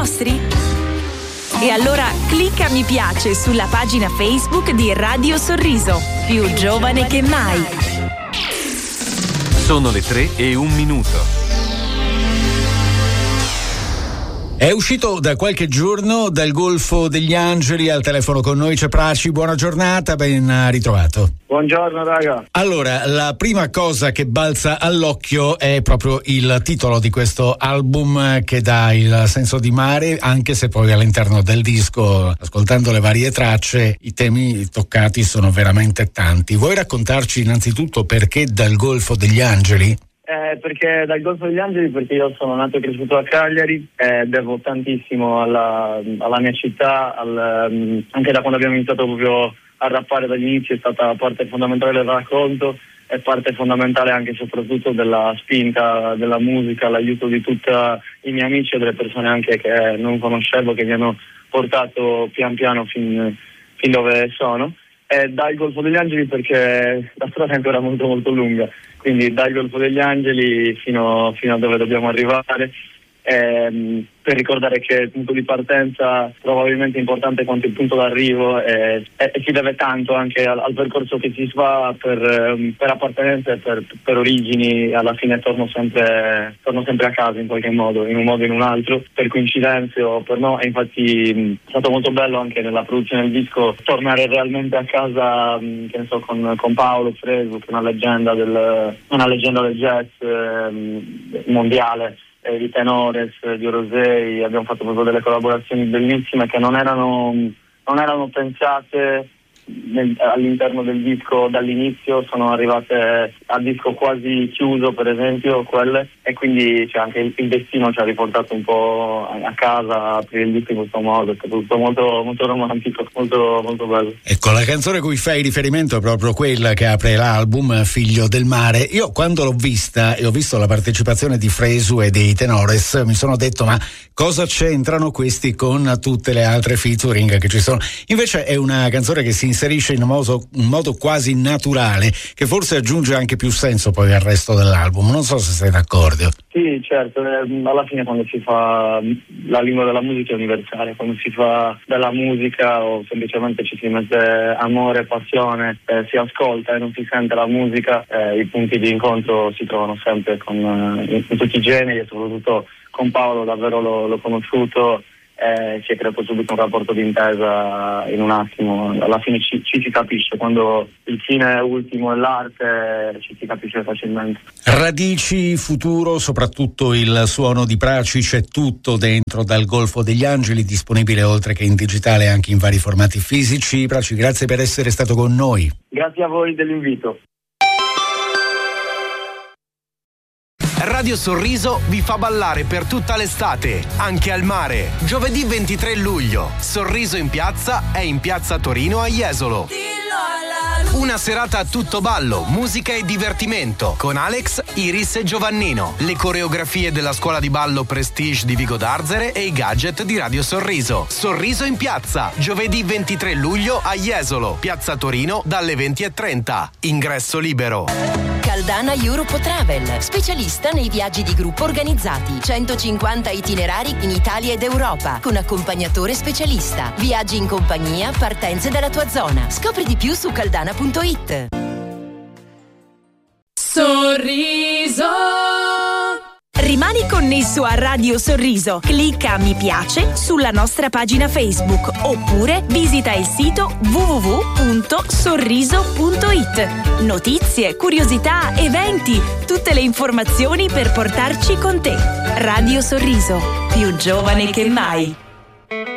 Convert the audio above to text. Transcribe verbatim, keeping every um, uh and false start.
nostri? E allora clicca mi piace sulla pagina Facebook di Radio Sorriso, più giovane che mai. Sono le tre e un minuto. È uscito da qualche giorno dal Golfo degli Angeli. Al telefono con noi c'è Praci. Buona giornata, ben ritrovato. Buongiorno raga. Allora, la prima cosa che balza all'occhio è proprio il titolo di questo album, che dà il senso di mare, anche se poi all'interno del disco, ascoltando le varie tracce, i temi toccati sono veramente tanti. Vuoi raccontarci innanzitutto perché dal Golfo degli Angeli? Eh, perché dal Golfo degli Angeli, perché io sono nato e cresciuto a Cagliari, eh, devo tantissimo alla, alla mia città, al, anche da quando abbiamo iniziato proprio a rappare dall'inizio è stata parte fondamentale del racconto e parte fondamentale anche e soprattutto della spinta della musica, l'aiuto di tutti i miei amici e delle persone anche che non conoscevo, che mi hanno portato pian piano fin, fin dove sono. E dal Golfo degli Angeli perché la strada è ancora molto molto lunga, quindi dal Golfo degli Angeli fino, fino a dove dobbiamo arrivare, ehm, per ricordare che il punto di partenza probabilmente è importante quanto il punto d'arrivo e, e, e si deve tanto anche al, al percorso che si fa per, um, per appartenenza e per, per origini. Alla fine torno sempre, torno sempre a casa in qualche modo, in un modo o in un altro, per coincidenze o per no, e infatti mh, è stato molto bello anche nella produzione del disco tornare realmente a casa, mh, che ne so, con, con Paolo Fresu, che è una leggenda del, una leggenda del jazz eh, mondiale, eh, di Tenores, di Orosei. Abbiamo fatto proprio delle collaborazioni bellissime che non erano, non erano pensate nel, all'interno del disco dall'inizio, sono arrivate al disco quasi chiuso, per esempio, quelle, e quindi cioè, anche il, il destino ci ha riportato un po' a, a casa a aprire il disco in questo modo. È stato tutto molto, molto romantico, molto, molto bello. Ecco, la canzone a cui fai riferimento è proprio quella che apre l'album, Figlio del mare. Io quando l'ho vista e ho visto la partecipazione di Fresu e dei Tenores, mi sono detto: ma cosa c'entrano questi con tutte le altre featuring che ci sono? Invece è una canzone che si inserisce in un modo, un modo quasi naturale, che forse aggiunge anche più senso poi al resto dell'album. Non so se sei d'accordo. Sì, certo, eh, alla fine quando si fa la lingua della musica è universale, quando si fa della musica o semplicemente ci si mette amore, passione, eh, si ascolta e non si sente la musica, eh, i punti di incontro si trovano sempre con, eh, in, in tutti i generi, e soprattutto con Paolo davvero l'ho, l'ho conosciuto. Eh, si è creato subito un rapporto di intesa in un attimo. Alla fine ci, ci si capisce, quando il fine ultimo è l'arte ci si capisce facilmente. Radici, futuro, soprattutto il suono di Praci, c'è tutto dentro dal Golfo degli Angeli, disponibile oltre che in digitale anche in vari formati fisici. Praci, grazie per essere stato con noi. Grazie a voi dell'invito. Radio Sorriso vi fa ballare per tutta l'estate, anche al mare. Giovedì ventitré luglio, Sorriso in piazza è in piazza Torino a Jesolo. Una serata a tutto ballo, musica e divertimento con Alex, Iris e Giovannino. Le coreografie della scuola di ballo Prestige di Vigo d'Arzere e i gadget di Radio Sorriso. Sorriso in piazza, giovedì ventitré luglio a Jesolo, piazza Torino dalle venti e trenta. Ingresso libero. Caldana Europe Travel, specialista nei viaggi di gruppo organizzati. centocinquanta itinerari in Italia ed Europa, con accompagnatore specialista. Viaggi in compagnia, partenze dalla tua zona. Scopri di più su caldana punto it. Sorriso. Rimani connesso a Radio Sorriso. Clicca mi piace sulla nostra pagina Facebook oppure visita il sito w w w punto sorriso punto it. Notizie, curiosità, eventi, tutte le informazioni per portarci con te. Radio Sorriso, più giovane che mai.